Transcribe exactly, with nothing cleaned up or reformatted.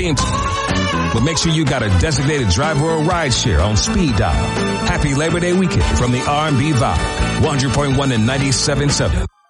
convenient. But make sure you got a designated driver or ride share on speed dial. Happy Labor Day weekend from the R and B Vibe. one hundred point one and ninety-seven point seven.